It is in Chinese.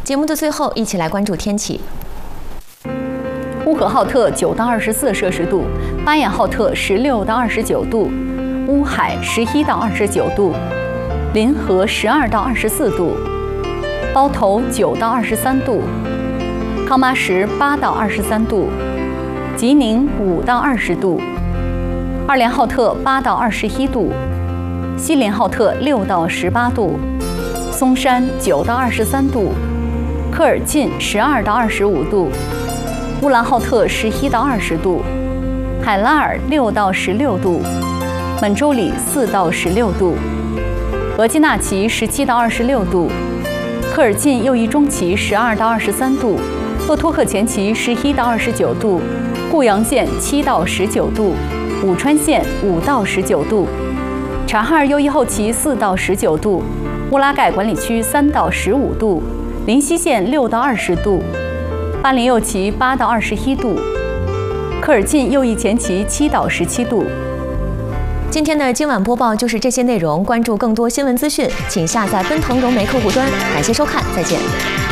节目的最后，一起来关注天气。 乌河浩特9到24摄氏度，巴彦浩特16到29度，乌海11到29度，临河12到24度，包头9到23度，康巴什8到23度，吉宁5到20度，二连浩特8到21度，锡林浩特6到18度，松山9到23度，科尔沁12到25度，乌兰浩特11到20度，海拉尔6到16度，满洲里4到16度，额济纳旗17到26度，科尔沁右翼中旗12到23度，鄂托克前旗11到29度，固阳县7到19度，武川县5到19度，察哈尔右翼后旗4到19度，乌拉盖管理区3到15度，林西县6到20度，巴林右旗8到21度，科尔沁右翼前旗7到17度。 今天的今晚播报就是这些内容，关注更多新闻资讯，请下载奔腾融媒客户端。感谢收看，再见。